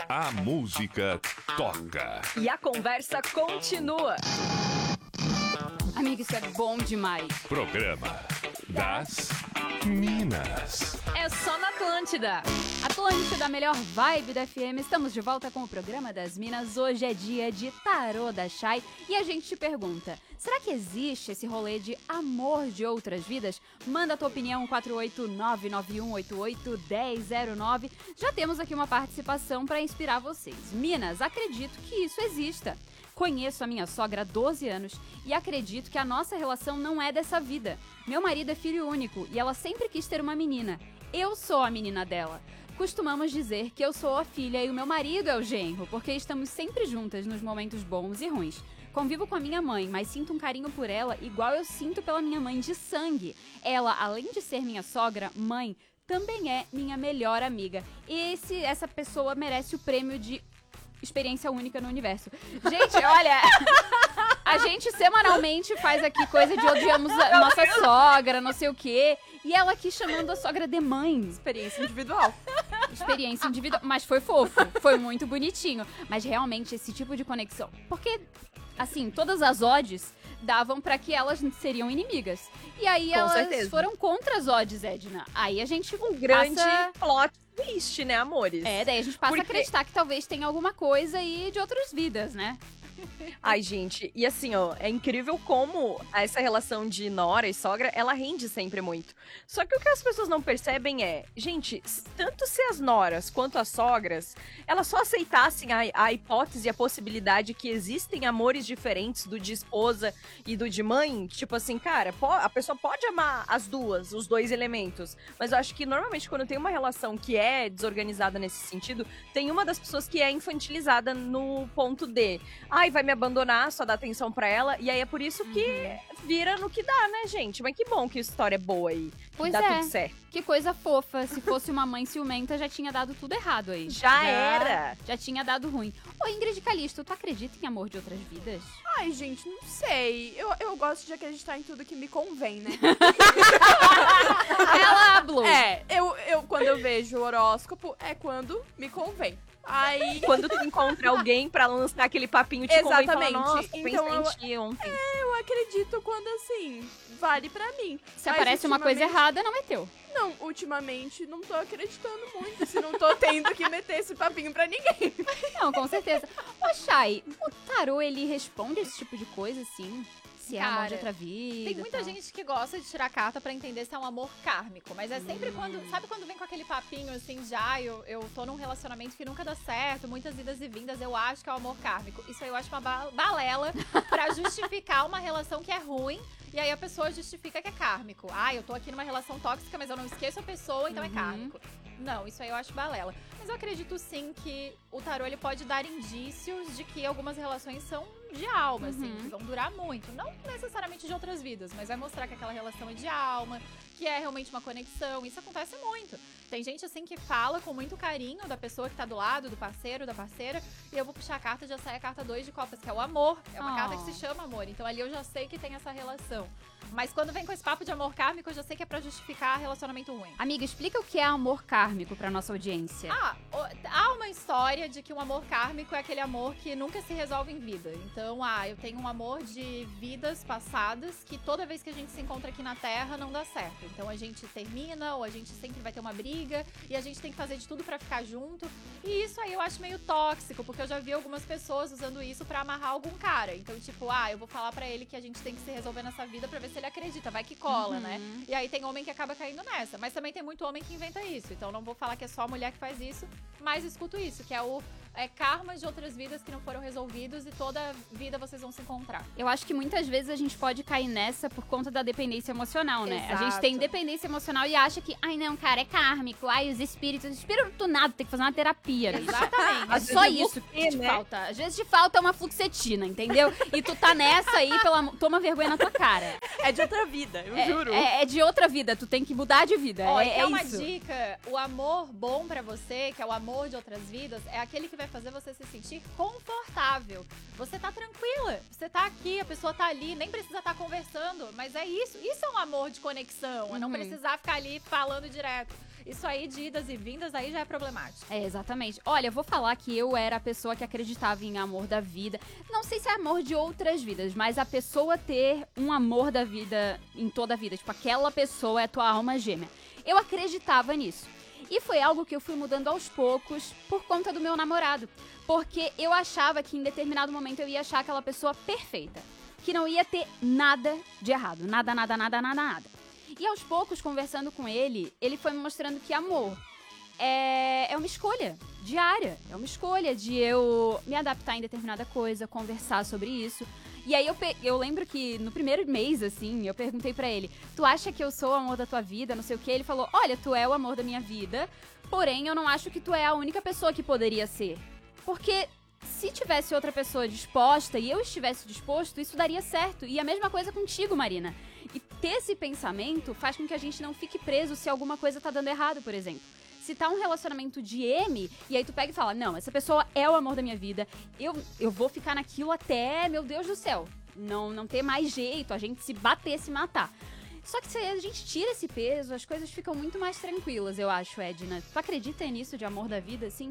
A música toca. E a conversa continua. Amiga, isso é bom demais. Programa das Minas. É só na Atlântida. Atlântida, a melhor vibe da FM. Estamos de volta com o programa das Minas. Hoje é dia de Tarô da Chay. E a gente te pergunta, será que existe esse rolê de amor de outras vidas? Manda a tua opinião, 48991881009. Já temos aqui uma participação para inspirar vocês. Minas, acredito que isso exista. Conheço a minha sogra há 12 anos e acredito que a nossa relação não é dessa vida. Meu marido é filho único e ela sempre quis ter uma menina. Eu sou a menina dela. Costumamos dizer que eu sou a filha e o meu marido é o genro, porque estamos sempre juntas nos momentos bons e ruins. Convivo com a minha mãe, mas sinto um carinho por ela igual eu sinto pela minha mãe de sangue. Ela, além de ser minha sogra, mãe, também é minha melhor amiga. E essa pessoa merece o prêmio de experiência única no universo. Gente, olha, a gente semanalmente faz aqui coisa de odiamos a nossa sogra, não sei o quê, e ela aqui chamando a sogra de mãe. Experiência individual. Experiência individual, mas foi fofo, foi muito bonitinho. Mas realmente esse tipo de conexão, porque, assim, todas as odds davam pra que elas seriam inimigas. E aí Com elas certeza. foram contra as odds, Edna. Aí a gente Grande passa... plot twist, né, amores? daí a gente passa a Porque- acreditar que talvez tenha alguma coisa aí de outras vidas, né? Ai, gente, e assim, ó, é incrível como essa relação de nora e sogra, ela rende sempre muito. Só que o que as pessoas não percebem é, gente, tanto se as noras quanto as sogras, elas só aceitassem a hipótese e a possibilidade que existem amores diferentes do de esposa e do de mãe, tipo assim, cara, a pessoa pode amar as duas, os dois elementos, mas eu acho que normalmente quando tem uma relação que é desorganizada nesse sentido, tem uma das pessoas que é infantilizada no ponto de ai, vai me abandonar, só dá atenção pra ela. E aí é por isso que vira no que dá, né, gente? Mas que bom que a história é boa aí. Pois dá é. tudo certo. Que coisa fofa. Se fosse uma mãe ciumenta, já tinha dado tudo errado aí. Já era. Já tinha dado ruim. Ô, Ingrid Calixto, tu acredita em amor de outras vidas? Ai, gente, não sei. Eu gosto de acreditar em tudo que me convém, né? Ela, Blue. Eu quando eu vejo o horóscopo, é quando me convém. Aí, Quando tu encontra alguém pra lançar aquele papinho te convém e fala, Exatamente. nossa, Então pensei em ti ontem. eu acredito quando, assim, vale pra mim. Se Mas aparece uma coisa ultimamente- errada, não é teu. Não, ultimamente não tô acreditando muito. Se não tô tendo que meter esse papinho pra ninguém. Não, com certeza. Ô, Chay, o tarô, ele responde esse tipo de coisa, assim? Se é amor de Cara, outra vida. Tem muita tal. gente que gosta de tirar carta pra entender se é um amor kármico, mas é sempre quando. Sabe quando vem com aquele papinho assim, já eu tô num relacionamento que nunca dá certo, muitas idas e vindas, eu acho que é o amor kármico. Isso aí eu acho uma balela pra justificar uma relação que é ruim. E aí a pessoa justifica que é kármico. Ah, eu tô aqui numa relação tóxica, mas eu não esqueço a pessoa, então é kármico. Não, isso aí eu acho balela. Mas eu acredito sim que o tarô ele pode dar indícios de que algumas relações são de alma, assim, que vão durar muito. Não necessariamente de outras vidas, mas vai mostrar que aquela relação é de alma, que é realmente uma conexão. Isso acontece muito. Tem gente, assim, que fala com muito carinho da pessoa que tá do lado, do parceiro, da parceira, e eu vou puxar a carta e já sai a carta 2 de copas, que é o amor. É uma carta que se chama amor. Então ali eu já sei que tem essa relação. Mas quando vem com esse papo de amor kármico, eu já sei que é pra justificar relacionamento ruim. Amiga, explica o que é amor kármico pra nossa audiência. Há uma história de que um amor kármico é aquele amor que nunca se resolve em vida. Então, eu tenho um amor de vidas passadas que toda vez que a gente se encontra aqui na Terra não dá certo. Então a gente termina ou a gente sempre vai ter uma briga e a gente tem que fazer de tudo pra ficar junto. E isso aí eu acho meio tóxico, porque eu já vi algumas pessoas usando isso pra amarrar algum cara. Então, tipo, eu vou falar pra ele que a gente tem que se resolver nessa vida pra ver se ele acredita. Vai que cola, né? E aí tem homem que acaba caindo nessa. Mas também tem muito homem que inventa isso. Então não vou falar que é só a mulher que faz isso, mas escuto isso, que é o karma de outras vidas que não foram resolvidos e toda vida vocês vão se encontrar. Eu acho que muitas vezes a gente pode cair nessa por conta da dependência emocional, né? A Exato. gente tem dependência emocional e acha que, ai não, cara, é kármico, ai os espíritos, espírito nada, tem que fazer uma terapia, bicho. Exatamente. É Às só vezes é isso que você, te né? falta. Às vezes te falta uma fluxetina, entendeu? E tu tá nessa aí, toma vergonha na tua cara. É de outra vida, eu juro. É de outra vida, tu tem que mudar de vida. Ó, e é é uma isso. dica, o amor bom pra você, que é o amor de outras vidas, é aquele que vai fazer você se sentir confortável. Você tá tranquila, você tá aqui, a pessoa tá ali, nem precisa estar conversando, mas é isso. Isso é um amor de conexão, é não precisar ficar ali falando direto. Isso aí de idas e vindas, aí já é problemático. É, exatamente. Olha, eu vou falar que eu era a pessoa que acreditava em amor da vida. Não sei se é amor de outras vidas, mas a pessoa ter um amor da vida em toda a vida. Tipo, aquela pessoa é tua alma gêmea. Eu acreditava nisso. E foi algo que eu fui mudando aos poucos por conta do meu namorado. Porque eu achava que em determinado momento eu ia achar aquela pessoa perfeita. Que não ia ter nada de errado. Nada, nada, nada, nada, nada. E aos poucos, conversando com ele, ele foi me mostrando que amor é uma escolha diária. É uma escolha de eu me adaptar em determinada coisa, conversar sobre isso. E aí eu lembro que no primeiro mês, assim, eu perguntei pra ele, tu acha que eu sou o amor da tua vida, não sei o quê? Ele falou, olha, tu é o amor da minha vida, porém eu não acho que tu é a única pessoa que poderia ser. Porque se tivesse outra pessoa disposta e eu estivesse disposto, isso daria certo. E a mesma coisa contigo, Marina. E ter esse pensamento faz com que a gente não fique preso se alguma coisa tá dando errado, por exemplo. Se tá um relacionamento de M, e aí tu pega e fala, não, essa pessoa é o amor da minha vida, eu vou ficar naquilo até, meu Deus do céu, não ter mais jeito, a gente se bater, se matar. Só que se a gente tira esse peso, as coisas ficam muito mais tranquilas, eu acho, Edna. Tu acredita nisso de amor da vida, assim?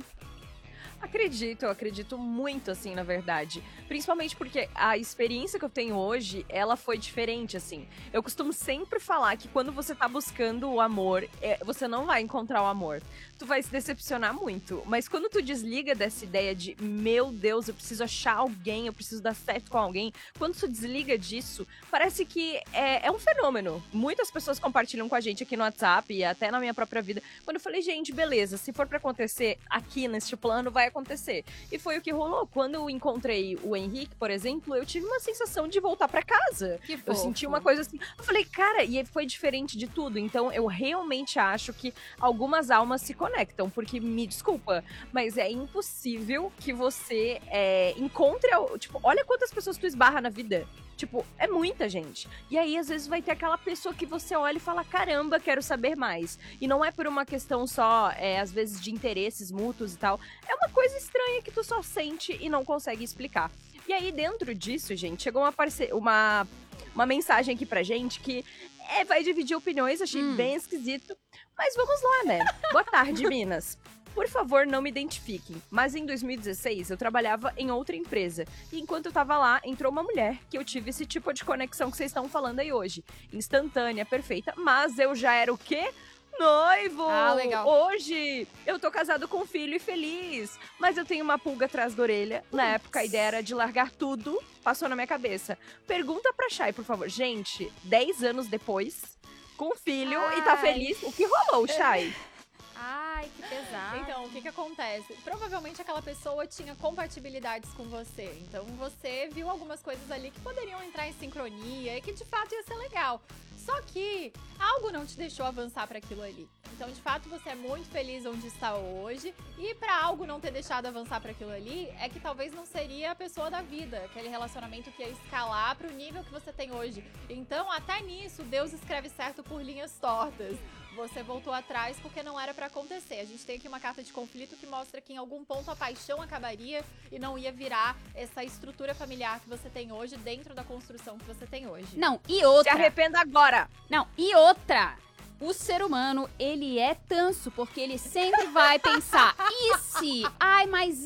Eu acredito muito, assim, na verdade. Principalmente porque a experiência que eu tenho hoje, ela foi diferente, assim. Eu costumo sempre falar que quando você tá buscando o amor, você não vai encontrar o amor. Tu vai se decepcionar muito. Mas quando tu desliga dessa ideia de, meu Deus, eu preciso achar alguém, eu preciso dar certo com alguém. Quando tu desliga disso, parece que é um fenômeno. Muitas pessoas compartilham com a gente aqui no WhatsApp e até na minha própria vida. Quando eu falei, gente, beleza, se for pra acontecer aqui neste plano, vai acontecer. E foi o que rolou. Quando eu encontrei o Henrique, por exemplo, eu tive uma sensação de voltar pra casa. Que Eu fofo. senti uma coisa assim. Eu falei, cara, e foi diferente de tudo. Então, eu realmente acho que algumas almas se conectam. Porque, me desculpa, mas é impossível que você encontre... Tipo, olha quantas pessoas tu esbarra na vida. Tipo, é muita gente. E aí, às vezes, vai ter aquela pessoa que você olha e fala, caramba, quero saber mais. E não é por uma questão só, às vezes, de interesses mútuos e tal. É uma coisa estranha que tu só sente e não consegue explicar. E aí, dentro disso, gente, chegou uma mensagem aqui pra gente que vai dividir opiniões, achei bem esquisito. Mas vamos lá, né? Boa tarde, Minas. Por favor, não me identifiquem, mas em 2016 eu trabalhava em outra empresa. E enquanto eu tava lá, entrou uma mulher que eu tive esse tipo de conexão que vocês estão falando aí hoje. Instantânea, perfeita, mas eu já era o quê? Noivo! Ah, legal. Hoje eu tô casado com um filho e feliz, mas eu tenho uma pulga atrás da orelha. Na época a ideia era de largar tudo, passou na minha cabeça. Pergunta pra Chay, por favor. Gente, 10 anos depois, com filho e tá feliz, o que rolou, Chay? Ai, que pesado. Então, o que acontece? Provavelmente aquela pessoa tinha compatibilidades com você. Então, você viu algumas coisas ali que poderiam entrar em sincronia e que, de fato, ia ser legal. Só que algo não te deixou avançar para aquilo ali. Então, de fato, você é muito feliz onde está hoje. E para algo não ter deixado avançar para aquilo ali, é que talvez não seria a pessoa da vida. Aquele relacionamento que ia escalar para o nível que você tem hoje. Então, até nisso, Deus escreve certo por linhas tortas. Você voltou atrás porque não era pra acontecer. A gente tem aqui uma carta de conflito que mostra que em algum ponto a paixão acabaria e não ia virar essa estrutura familiar que você tem hoje dentro da construção que você tem hoje. Não, e Se outra. arrependa agora! Não, e outra. O ser humano, ele é tanso, porque ele sempre vai pensar, e se? Ai, mas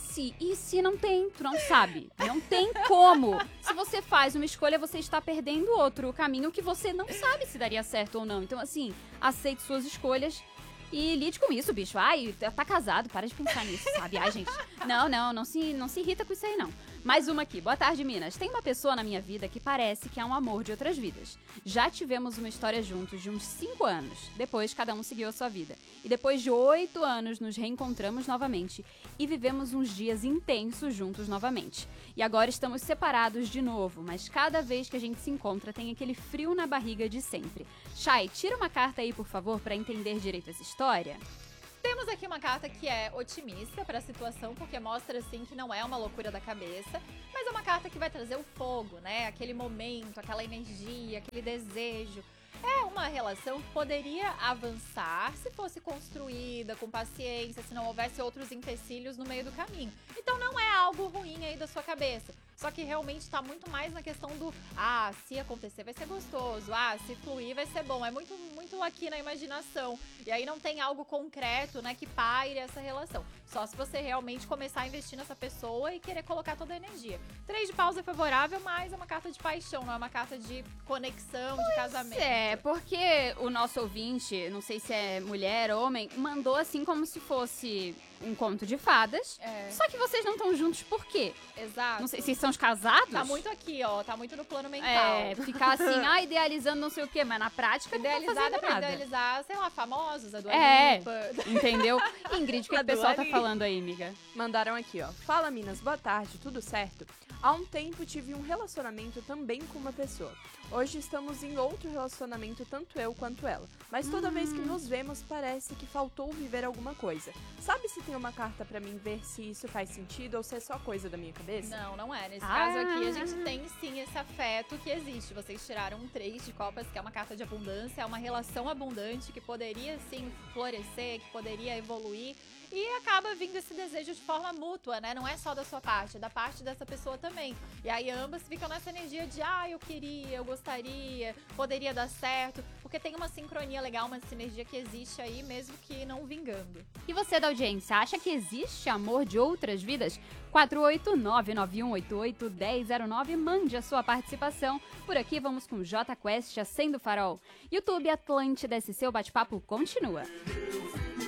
e se não tem? Tu não sabe. Não tem como. Se você faz uma escolha, você está perdendo outro caminho que você não sabe se daria certo ou não. Então, assim, aceite suas escolhas e lide com isso, bicho. Ai, tá casado, para de pensar nisso, sabe? Ai, gente, não se irrita com isso aí, não. Mais uma aqui. Boa tarde, Minas. Tem uma pessoa na minha vida que parece que é um amor de outras vidas. Já tivemos uma história juntos de uns 5 anos. Depois, cada um seguiu a sua vida. E depois de 8 anos, nos reencontramos novamente e vivemos uns dias intensos juntos novamente. E agora estamos separados de novo, mas cada vez que a gente se encontra tem aquele frio na barriga de sempre. Chay, tira uma carta aí, por favor, pra entender direito essa história. Temos aqui uma carta que é otimista para a situação, porque mostra, assim, que não é uma loucura da cabeça, mas é uma carta que vai trazer o fogo, né? Aquele momento, aquela energia, aquele desejo. É uma relação que poderia avançar se fosse construída com paciência, se não houvesse outros empecilhos no meio do caminho. Então não é algo ruim aí da sua cabeça. Só que realmente tá muito mais na questão do se acontecer vai ser gostoso, se fluir vai ser bom. É muito muito aqui na imaginação. E aí não tem algo concreto, né, que paire essa relação. Só se você realmente começar a investir nessa pessoa e querer colocar toda a energia. 3 de paus é favorável, mas é uma carta de paixão, não é uma carta de conexão, de casamento. É, porque o nosso ouvinte, não sei se é mulher ou homem, mandou assim como se fosse um conto de fadas. É. Só que vocês não estão juntos por quê? Exato. Não sei, vocês são os casados? Tá muito aqui, ó, tá muito no plano mental. É, ficar assim, idealizando não sei o quê, mas na prática não tá Idealizada fazendo pra nada. idealizar, sei lá, famosos, a Dua É. Lipa. Entendeu? Ingrid, o que A o pessoal tá Dua Lipa. falando aí, amiga? Mandaram aqui, ó. Fala, Minas, boa tarde, tudo certo? Há um tempo tive um relacionamento também com uma pessoa. Hoje estamos em outro relacionamento, tanto eu quanto ela. Mas toda vez que nos vemos, parece que faltou viver alguma coisa. Sabe se tem uma carta pra mim ver se isso faz sentido ou se é só coisa da minha cabeça? Não, não é. Nesse Ah. caso aqui, a gente tem sim esse afeto que existe. Vocês tiraram um 3 de copas, que é uma carta de abundância, é uma relação abundante que poderia sim florescer, que poderia evoluir. E acaba vindo esse desejo de forma mútua, né? Não é só da sua parte, é da parte dessa pessoa também. E aí ambas ficam nessa energia de, eu queria, eu gostaria, poderia dar certo. Porque tem uma sincronia legal, uma sinergia que existe aí, mesmo que não vingando. E você da audiência, acha que existe amor de outras vidas? 48991881009, mande a sua participação. Por aqui vamos com J Quest, Acendo o Farol. YouTube Atlântida SC, o bate-papo continua.